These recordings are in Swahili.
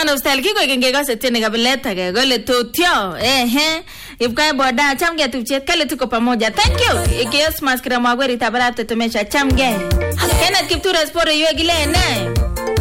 Man of Style kiko kengekose tieni kabileta ke gole tutio ipkae boda chamge tupchet kale tuko pamoja. Thank you ikios maskira mwagweri tabarate tumesha chamge Kenneth Kiptura Sport yue gile ne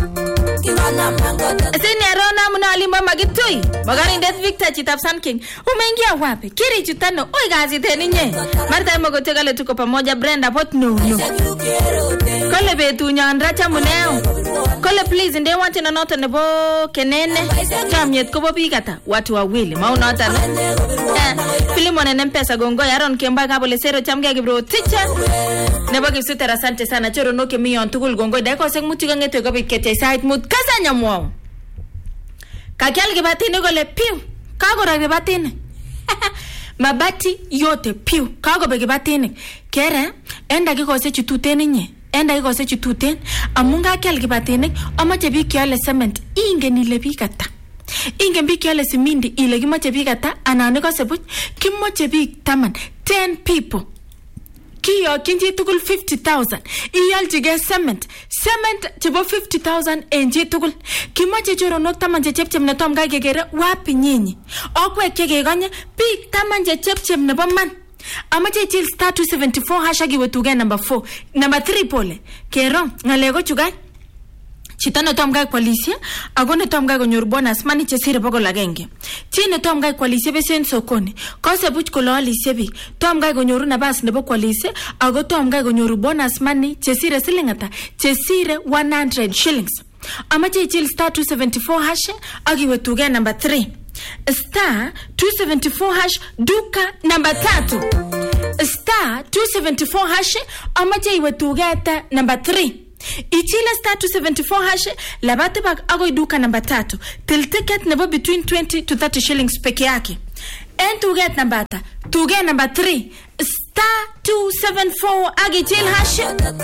Sini arona muna alimba magitui Magani Death Victor Chitap Sun King Umeingia wapi Kiri chutano Oi gazi teni nye Marta mogote kale tuko pamoja Brenda pot no Kole betu nyandracha muneo Kole please nde wante na nota nebo kenene Chamyet kubo pikata Watu wawili maunota Filimone nempesa gongo Yaron kiemba kabole sero chamge kibro teacher Nebo kisutera asante sana Choro noke miyo ntukul gongo Dako sek muti kangeto Kopi kete sait mut Kasa nyamuao Kakial kibatini kole piu Kagora kibatini Mabati yote piu Kagobe kibatini Kere enda kikose chututeni nye Enda kikose chututeni Amunga kial kibatini Amache biki yale cement Inge nile bikata Inge biki yale simindi Ile kimache bikata Ananiko sebuch Kimache bik taman 10 people Kiyo kinji tukul 50,000 Iyal jige cement chebo 50,000 enji tukul Kimache choro nok taman chepchem na tom gage gere wapi nyinyi Okwe kege ganye Pik taman chepchem na man Amache chil star 274 hashagi wetuge number 4 Number 3 pole Kero ngalego chugay Chitano tom gage polisia Agone tom gage nyor bonus mani chesire poko lagenge Chine tom gage kwalise besen sokoni Kose buch kololi sebi Tom gage nyoru nabas nebo kwalise Ago tom gage nyoru bonus mani chesire silingata Chesire 100 shillings Amache chil star 274 hash Agi wetuge number 3 Star 274 hash duka number 3 Star 274 hash Amache wetuge ata number 3 Ichile star 274 hash labate bak ago duka number 3 till ticket nebo between 20 to 30 shillings peke yake and to get number 3 star 274 agi chill hash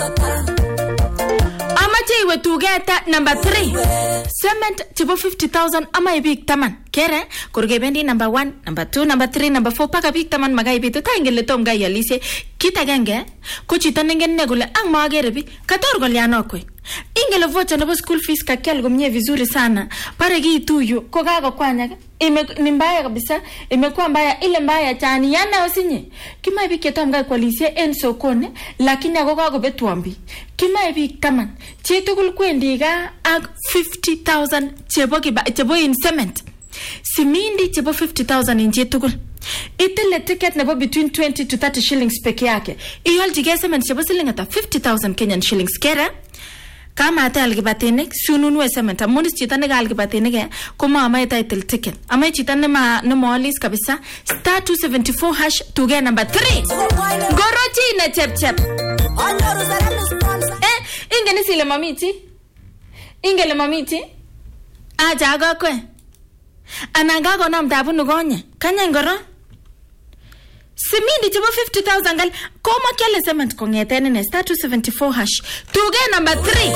Amache iwe to get number 3 cement chibo 50,000 ama ibig taman kere kurgebendi number 1 number 2 number 3 number 4 paka big taman magai bitu ta ingele tom gai alise kita genge kuchita ningene gule ang magere bi kator goliano kwe ingele vocha nebo school fees kakel gumnye vizuri sana pare gi tuyo ko gago kwanya ni mbaya kabisa imekuwa mbaya ile mbaya chani yana osinye kima ibi ketom gai kwalise en sokone lakini agogo betuambi kima ibi taman chitugul kwendiga ag 50,000 chebo in cement simindi chebo 50,000 in chitugul itile ticket nebo between 20 to 30 shillings peke yake iyol jige cement chebo silingata 50,000 Kenyan shillings kera kama ata algibatinik sununwe cement amunis chitane ga algibatinik kuma ama title ticket ama chitane no molis kabisa star 274 hash to get number 3 gorochi na chep ingeni sile mamiti ingele mamiti aja ga kwe ananga go nam dabu nugonye kanya ngoro simindi chebo 50,000 gal koma kele cement kongetene ne star 274 hash to get number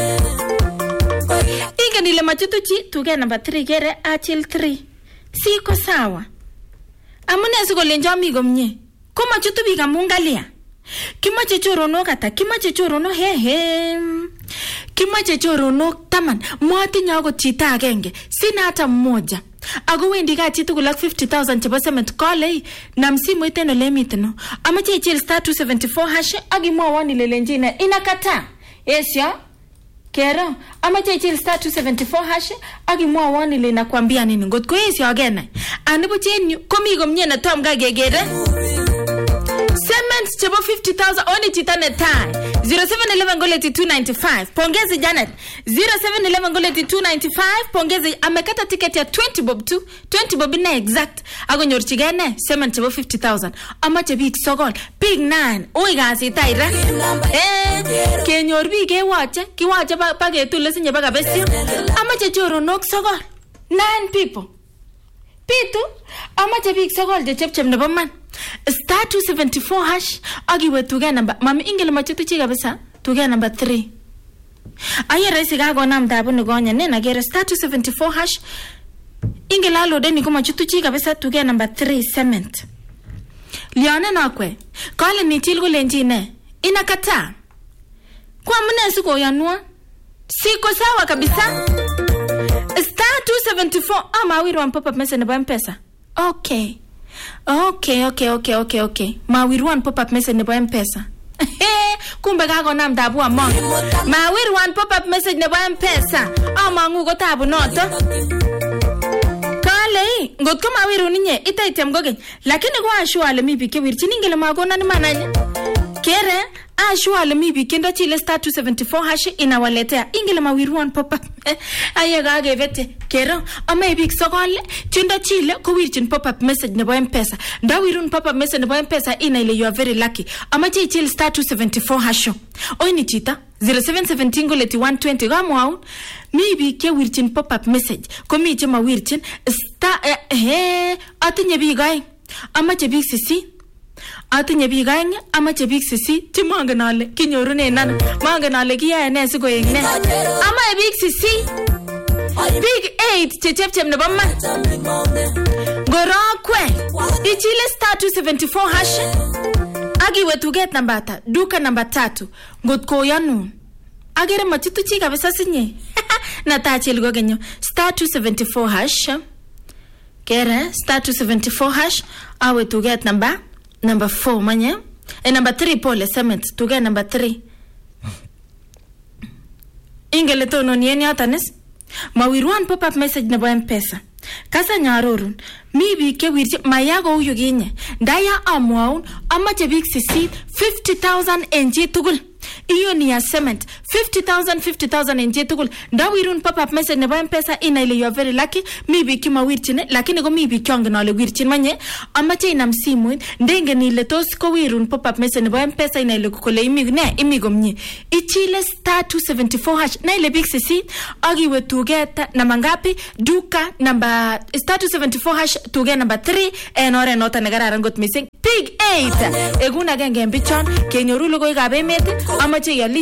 3 ingeni le machutuchi to get number 3 gere achil 3 siko sawa amune siko lenjo mi gomnye koma chutu biga mungalia kimache chorono kata kimache chorono kimache chorono taman mwati nyago chita agenge sina hata mmoja ago wendi ga chitu kulak 50,000 chebo cement kole na msimu iteno lemitno amache chil star 274 hash agi mwa wani lelenjine inakata esya kero amache chil star 274 hash agi mwa wani le nakwambia nini ngotko esya agena anibo chenyu komigo mnyena tom ga gegere cement chebo 50,000 oni chitane tai 0711 goleti 295 pongezi Janet 0711 goleti 295 pongezi amekata ticket ya 20 bob 20 bob na exact agonyor chigene cement chebo 50,000 amache big sogol big 9 oi gasi taira kenyor big kiwache pagetule sinye baga besio amache choro nok sogol 9 people pitu amache big sogol je chepchem nebo man star 274 hash agi wetuge number mami ingele machutu chiga bisa tuge number 3 aye raisi gago nam dabu nugonye nena gere star 274 hash ingele alode ni kuma chutu chiga bisa tuge number 3 cement lione nakwe kale ni tilgo lenjine inakata kwa mne siko yanua siko sawa kabisa star *74 mawirwan pop-up message nebo M-Pesa. Okay. Mawirwan pop-up message nebo M-Pesa. Kumbe kakonam tabu among. Mawirwan pop-up message nebo M-Pesa. Amangu ko tabu noto. Kale, ngotko mawirun inye itaitem gogeny. Lakini ko ashua ale mi bike wirchin ingele makona ni mananye. Kere ashua ale mi bike ndo chile *274# inawaletea ingele mawirwan pop-up. Aye gagevete. Kero ame bik sokol chindo chile ko wirchin pop-up message nebo M-Pesa. Nda wirun pop-up message nebo M-Pesa ina ile you are very lucky. Amache chile *274#. Oini chita 0717 goleti 120 gamwaun mi bik ke wirchin pop-up message ko mi che mawirchin atinye bik aeng amache bik sisi atinye bik aeng amache bik sisi timangen ale kinyorune nan mangen ale kiyae ne sikoek ne amae bik sisi big 8 chechepchem nebo man gorokwe ichile *274# agiwe tuget namba ata duka namba 3 ngotko yanun agere machitu chi kabisa sinye natachil gogenyo *274# kere *274# awe tuget namba 4 manye namba 3 pole cement tuget namba 3 ingele tono ni eni atanis mawirwan pop-up message nebo M-Pesa kasa nyarorun mi bik ke wirchi mayago uyu ginye ndaya amwaun amache bik sisit 50,000 NG tugul iyo ni ya cement 50,000 NG tugul ndawirun pop-up message nebo M-Pesa ina ile you are very lucky mi bik ma wirchine lakini ko mi bik kyongen ale wirchin manye amache inam simuit ndenge ni ile tos ko wirun pop-up message nebo M-Pesa ina ile kole imi komnye ichile *274# na ile bik sisit agiwe tuget namba ngapi duka namba *274# tuget namba 3 en oret noto ne kararan got missing big 8 eguna genge bichon kenyoru logoy gabe emet amache yali